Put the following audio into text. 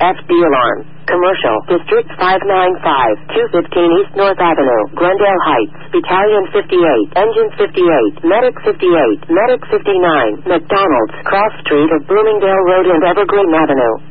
FD alarm. Commercial District 595, 215 East North Avenue, Glendale Heights, Battalion 58, Engine 58, Medic 58, Medic 59, McDonald's, Cross Street of Bloomingdale Road and Evergreen Avenue.